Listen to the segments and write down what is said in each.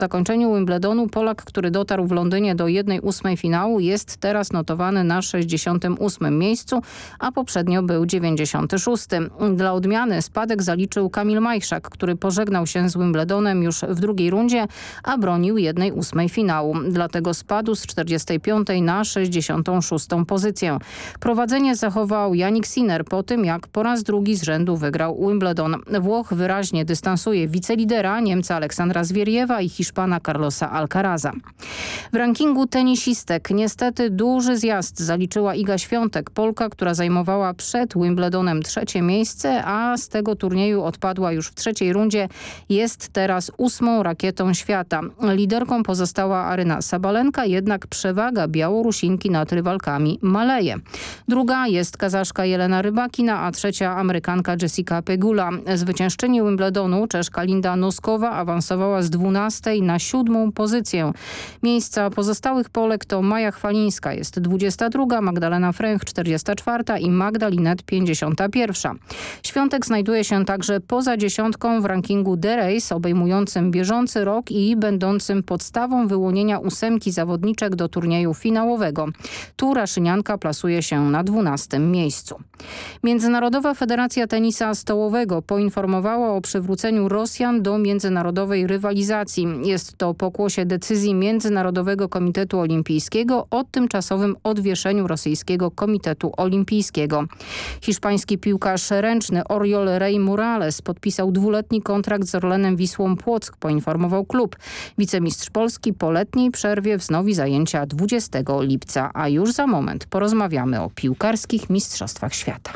zakończeniu Wimbledonu Polak, który dotarł w Londynie do 1/8 finału, jest teraz notowany na 68 miejscu, a poprzednio był 96. Dla odmiany spadek zaliczył Kamil Majchrzak, który pożegnał się z Wimbledonem już w drugiej rundzie, a bronił 1/8 finału. Dlatego spadł z 45 na 66 pozycję. Prowadzenie zachował Jannik Sinner po tym, jak po raz drugi z rzędu wygrał Wimbledon. Włoch wyraźnie dystansuje wicelidera Niemca Aleksandra Zwieriewa i Hiszpana Carlosa Alcaraza. W rankingu tenisistek niestety duży zjazd zaliczyła Iga Świątek, Polka, która zajmowała przed Wimbledonem 3. miejsce, a z tego turnieju odpadła już w 3. rundzie. Jest teraz 8. rakietą świata. Liderką pozostała Aryna Sabalenka, jednak przewaga Białorusinki nad rywalkami maleje. Druga jest Kazaszka Jelena Rybakina, a trzecia Amerykanka Jessica Pegula. Zwyciężczyni Wimbledonu, Czeszka Linda Noskowa, awansowała z 12. na 7. pozycję. Miejsca pozostałych Polek to Maja Chwalińska, jest 22., Magdalena Fręch 44. i Magda Linet 51. Świątek znajduje się także poza dziesiątką w rankingu The Race, obejmującym bieżący rok i będącym podstawą wyłonienia 8 zawodniczek do turnieju finałowego. Tu Raszynianka plasuje się na 12. miejscu. Międzynarodowa Federacja Tenisa Stołowego poinformowała o przywróceniu Rosjan do międzynarodowej rywalizacji. Jest to pokłosie decyzji Międzynarodowego Komitetu Olimpijskiego o tymczasowym odwieszeniu rosyjskiego Komitetu Olimpijskiego. Hiszpański piłkarz ręczny Oriol Rey Morales podpisał 2-letni kontrakt z Orlenem Wisłą Płock, poinformował klub. Wicemistrz Polski po letniej przerwie wznowi zajęcia 20 lipca, a już za moment porozmawiamy o piłkarskich mistrzostwach świata.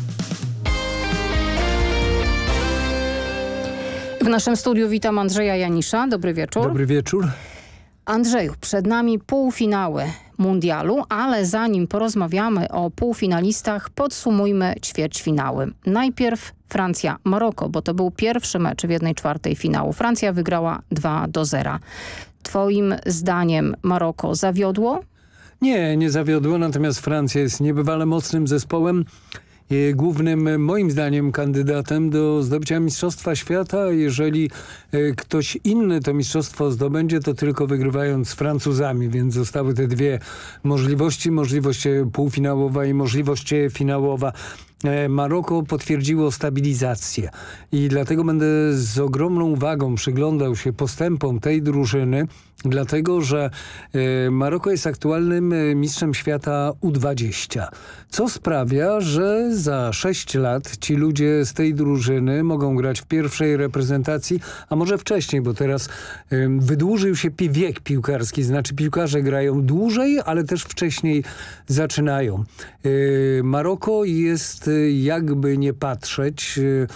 W naszym studiu witam Andrzeja Janisza. Dobry wieczór. Dobry wieczór. Andrzeju, przed nami półfinały mundialu, ale zanim porozmawiamy o półfinalistach, podsumujmy ćwierćfinały. Najpierw Francja-Maroko, bo to był pierwszy mecz w 1/4 finału. Francja wygrała 2-0. Twoim zdaniem Maroko zawiodło? Nie zawiodło, natomiast Francja jest niebywale mocnym zespołem. Głównym, moim zdaniem, kandydatem do zdobycia Mistrzostwa Świata. Jeżeli ktoś inny to mistrzostwo zdobędzie, to tylko wygrywając z Francuzami, więc zostały te dwie możliwości. Możliwość półfinałowa i możliwość finałowa. Maroko potwierdziło stabilizację i dlatego będę z ogromną uwagą przyglądał się postępom tej drużyny, dlatego że Maroko jest aktualnym mistrzem świata U20, co sprawia, że za 6 lat ci ludzie z tej drużyny mogą grać w pierwszej reprezentacji, a może wcześniej, bo teraz wydłużył się wiek piłkarski, znaczy piłkarze grają dłużej, ale też wcześniej zaczynają. Maroko jest, jakby nie patrzeć,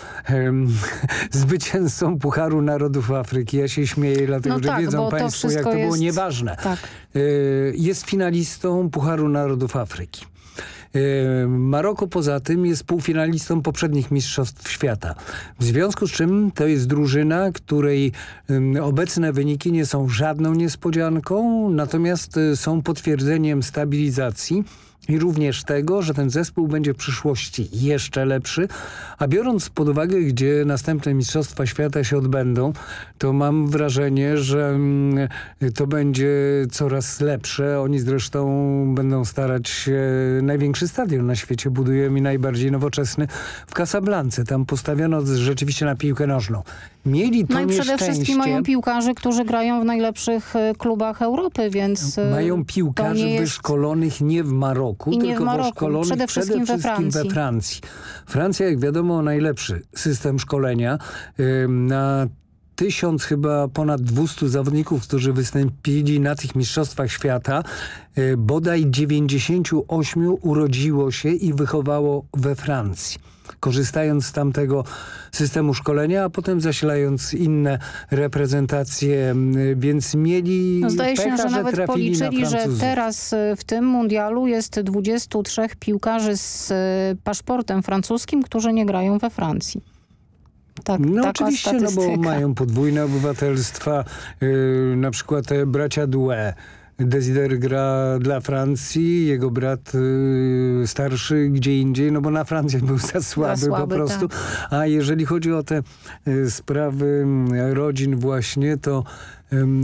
zwycięzcą Pucharu Narodów Afryki. Ja się śmieję, dlatego że wiedzą państwo, jak to było nieważne. Tak. Jest finalistą Pucharu Narodów Afryki. Maroko poza tym jest półfinalistą poprzednich mistrzostw świata. W związku z czym to jest drużyna, której obecne wyniki nie są żadną niespodzianką, natomiast są potwierdzeniem stabilizacji i również tego, że ten zespół będzie w przyszłości jeszcze lepszy, a biorąc pod uwagę, gdzie następne Mistrzostwa Świata się odbędą, to mam wrażenie, że to będzie coraz lepsze. Oni zresztą będą starać się, największy stadion na świecie budują i najbardziej nowoczesny w Casablance. Tam postawiono rzeczywiście na piłkę nożną. Mieli to no i przede nieszczęście. wszystkim mają piłkarzy, którzy grają w najlepszych klubach Europy, więc mają piłkarzy wyszkolonych nie w Maroku, i tylko w Maroku, wyszkolonych przede wszystkim we Francji. Francja, jak wiadomo, najlepszy system szkolenia. Na 1000 chyba ponad 200 zawodników, którzy wystąpili na tych mistrzostwach świata, bodaj 98 urodziło się i wychowało we Francji, korzystając z tamtego systemu szkolenia, a potem zasilając inne reprezentacje, więc mieli zdaje pecha, się, że nawet trafili policzyli, że Francuzów. teraz w tym mundialu jest 23 piłkarzy z paszportem francuskim, którzy nie grają we Francji. Tak, no oczywiście, no bo mają podwójne obywatelstwa, na przykład bracia Doué. Desider gra dla Francji, jego brat starszy gdzie indziej, no bo na Francję był za słaby po prostu. Tak. A jeżeli chodzi o te sprawy rodzin właśnie, to